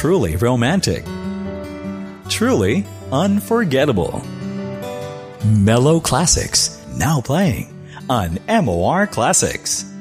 truly romantic, truly unforgettable. Mellow Classics, now playing on MOR Classics.